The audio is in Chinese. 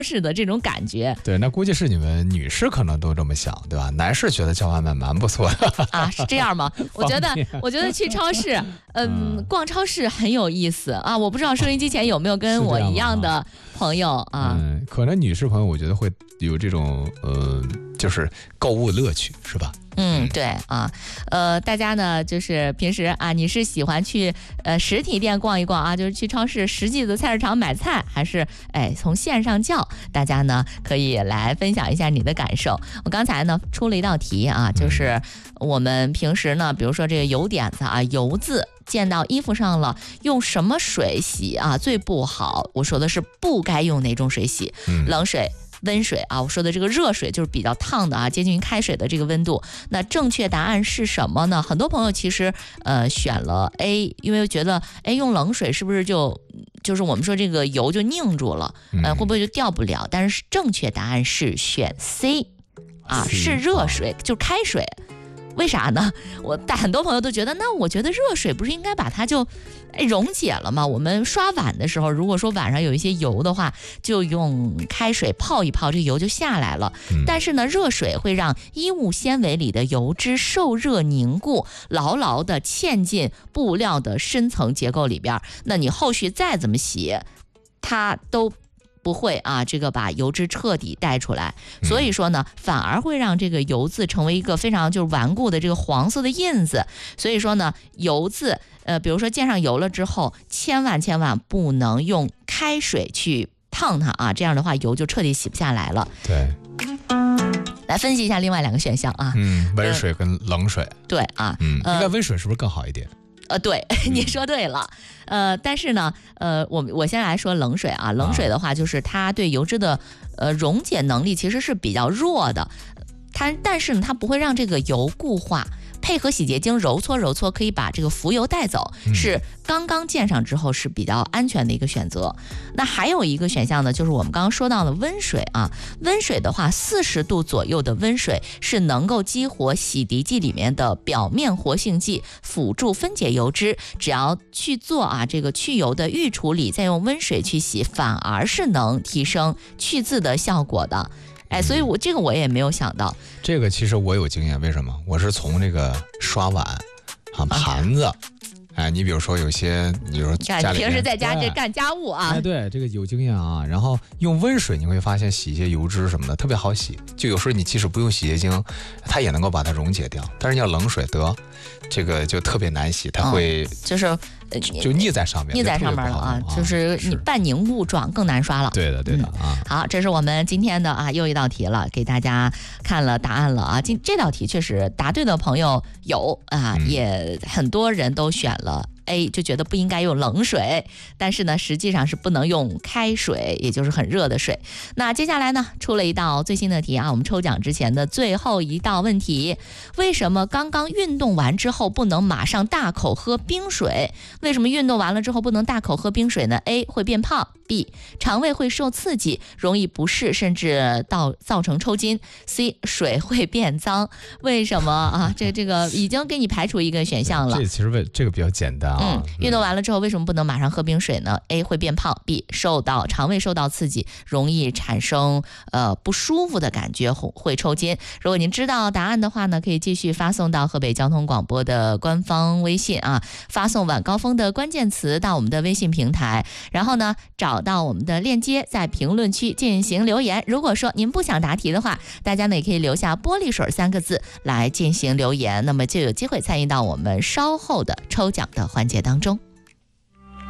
市的这种感觉。 对，那估计是你们女士可能都这么想，对吧？男士觉得叫外卖蛮不错的啊，是这样吗？我觉得去超市，逛超市很有意思啊。我不知道收音机前有没有跟我一样的朋友啊？ 可能女士朋友我觉得会有这种就是购物乐趣，是吧？ 对啊，大家呢就是平时啊，你是喜欢去实体店逛一逛啊，就是去超市实际的菜市场买菜，还是从线上叫？大家呢可以来分享一下你的感受。我刚才呢出了一道题啊，就是我们平时呢，比如说这个油点子啊，油渍溅到衣服上了，用什么水洗啊最不好？我说的是不该用哪种水洗，冷水、温水啊，我说的这个热水就是比较烫的啊，接近于开水的这个温度。那正确答案是什么呢？很多朋友其实选了 A， 因为觉得用冷水是不是就是我们说这个油就凝住了，会不会就掉不了？但是正确答案是选 C 啊，是热水，就是开水。为啥呢？很多朋友都觉得，那我觉得热水不是应该把它就溶解了吗？我们刷碗的时候，如果说碗上有一些油的话，就用开水泡一泡，这油就下来了。但是呢，热水会让衣物纤维里的油脂受热凝固，牢牢的嵌进布料的深层结构里边。那你后续再怎么洗，它都不会啊，这个把油脂彻底带出来，所以说呢，反而会让这个油渍成为一个非常就是顽固的这个黄色的印子。所以说呢，油渍比如说溅上油了之后，千万不能用开水去烫它啊，这样的话油就彻底洗不下来了。 对。 来分析一下另外两个选项啊， 温水跟冷水。 对啊， 应该温水是不是更好一点？ 对，你说对了。但是呢，我先来说冷水啊。冷水的话，就是它对油脂的溶解能力其实是比较弱的，但是呢，它不会让这个油固化。配合洗洁精揉搓，可以把这个浮油带走，是刚刚溅上之后是比较安全的一个选择。那还有一个选项呢，就是我们刚刚说到的温水啊。温水的话，40度左右的温水是能够激活洗涤剂里面的表面活性剂，辅助分解油脂。只要去做这个去油的预处理，再用温水去洗，反而是能提升去渍的效果的。所以这个我也没有想到。 这个其实我有经验，为什么？我是从这个刷碗盘子，你比如说有些，你说家里平时在家这干家务啊， 对，这个有经验啊。然后用温水，你会发现洗一些油脂什么的特别好洗，就有时候你即使不用洗洁精，它也能够把它溶解掉。但是你要冷水这个就特别难洗，它会就腻在上面， 了啊，就是你半凝固状更难刷了。 对的啊。 好，这是我们今天的又一道题了，给大家看了答案了啊。这道题确实答对的朋友有啊，也很多人都选了A， 就觉得不应该用冷水，但是呢，实际上是不能用开水，也就是很热的水。那接下来呢，出了一道最新的题啊，我们抽奖之前的最后一道问题：为什么刚刚运动完之后不能马上大口喝冰水？为什么运动完了之后不能大口喝冰水呢？ A 会变胖， B 肠胃会受刺激，容易不适，甚至造成抽筋， C 水会变脏。为什么啊？这个已经给你排除一个选项了。 这其实这个比较简单啊。 运动完了之后为什么不能马上喝冰水呢？ A 会变胖， B 肠胃受到刺激，容易产生不舒服的感觉，会抽筋。如果您知道答案的话呢，可以继续发送到河北交通广播的官方微信啊，发送晚高峰的关键词到我们的微信平台，然后呢找到我们的链接，在评论区进行留言。如果说您不想答题的话，大家呢也可以留下玻璃水3个字来进行留言，那么就有机会参与到我们稍后的抽奖的环节当中。